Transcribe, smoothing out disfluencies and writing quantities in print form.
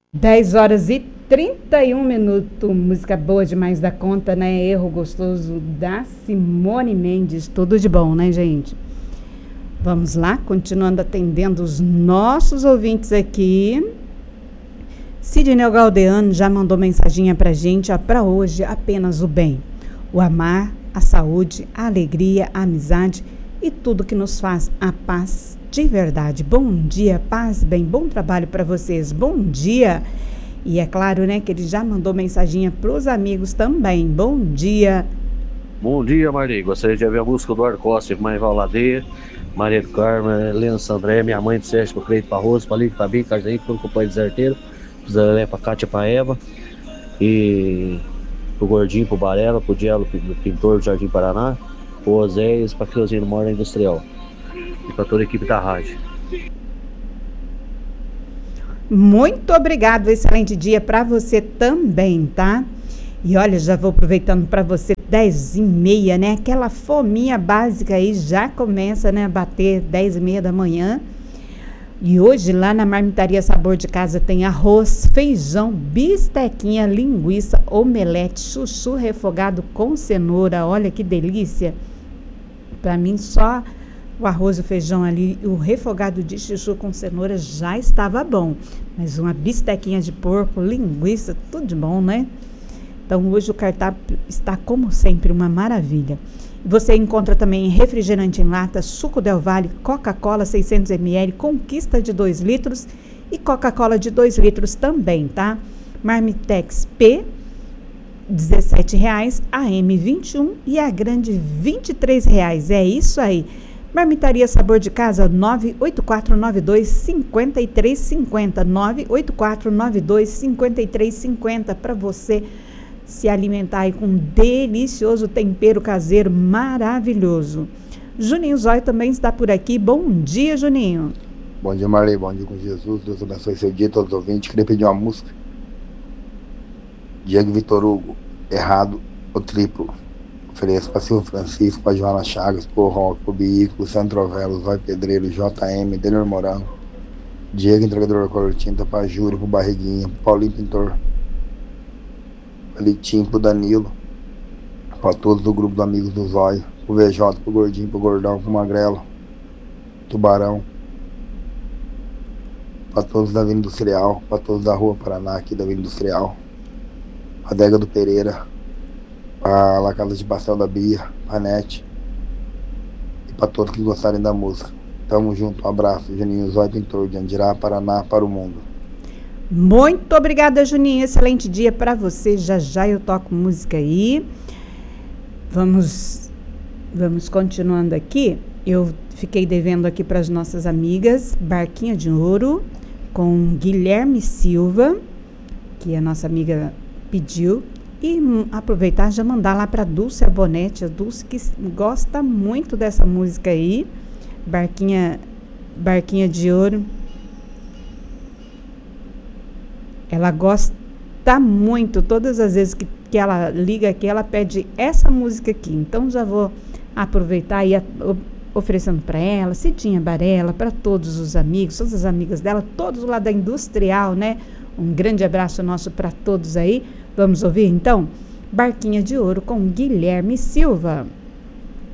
10h31. Música boa demais da conta, né? Erro Gostoso da Simone Mendes. Tudo de bom, né, gente? Vamos lá, continuando atendendo os nossos ouvintes aqui. Sidney Galdeano já mandou mensaginha pra gente, ó, pra hoje apenas o bem, o amar, a saúde, a alegria, a amizade e tudo que nos faz a paz de verdade. Bom dia, paz, bem, bom trabalho para vocês, bom dia. E é claro, né, que ele já mandou mensaginha pros amigos também. Bom dia. Bom dia, Marli. Gostaria de ouvir a música do Arcosta, Irmã Valadeia, Maria do Carmo, Helena Sandré, minha mãe do Sérgio, Cleito Barroso, Palinho, Fabinho, Carlinho, todo o companheiro deserteiro, Zé pra Cátia, pra Eva, e pro Gordinho, pro Barela, pro Dielo, pro Pintor do Jardim Paraná, pro Oséias, pra Creuzinho Mora Industrial, e pra toda a equipe da rádio. Muito obrigado, excelente dia para você também, tá? E olha, já vou aproveitando para você, 10h30, né? Aquela fominha básica aí já começa, né, a bater 10h30 da manhã. E hoje lá na Marmitaria Sabor de Casa tem arroz, feijão, bistequinha, linguiça, omelete, chuchu refogado com cenoura. Olha que delícia! Para mim só o arroz e o feijão ali, o refogado de chuchu com cenoura já estava bom. Mas uma bistequinha de porco, linguiça, tudo de bom, né? Então hoje o cardápio está como sempre uma maravilha. Você encontra também refrigerante em lata, suco Del Valle, Coca-Cola 600 ml, Conquista de 2 litros e Coca-Cola de 2 litros também, tá? Marmitex P, R$17, a M21 e a grande R$23. É isso aí. Marmitaria Sabor de Casa, 98492-5350, 98492-5350, para você se alimentar aí com um delicioso tempero caseiro maravilhoso. Juninho Zóio também está por aqui. Bom dia, Juninho. Bom dia, Marley. Bom dia com Jesus. Deus abençoe seu dia, todos os ouvintes. Queria pedir uma música. Diego Vitor Hugo, Errado ou Triplo. Ofereço para Silvio Francisco, para Joana Chagas, para o Rock, para o Bico, Luciano Trovelo, Zóio Pedreiro, JM, Denner Morango, Diego Entregador da Cor Tinta, para Júlio, para Barriguinha, para Paulinho Pintor, para Litinho, para Danilo, para todos do grupo do Amigos do Zóio, para o VJ, para o Gordinho, para o Gordão, para o Magrelo, Tubarão, para todos da Vila Industrial, para todos da Rua Paraná, aqui da Vila Industrial, a Adega do Pereira, para La Casa de Pastel da Bia, a Nete e para todos que gostarem da música. Tamo junto, um abraço. Juninho Zóio Pintor, de Andirá, Paraná, para o mundo. Muito obrigada, Juninho. Excelente dia para você. Já já eu toco música aí. Vamos continuando aqui. Eu fiquei devendo aqui para as nossas amigas Barquinha de Ouro com Guilherme Silva, que a nossa amiga pediu. E aproveitar e já mandar lá para Dulce Abonete, a Dulce que gosta muito dessa música aí, Barquinha de Ouro. Ela gosta muito, todas as vezes que ela liga aqui, ela pede essa música aqui. Então já vou aproveitar e oferecendo para ela, Cidinha Barela, para todos os amigos, todas as amigas dela, todos lá da Industrial, né? Um grande abraço nosso para todos aí. Vamos ouvir então? Barquinha de Ouro com Guilherme Silva.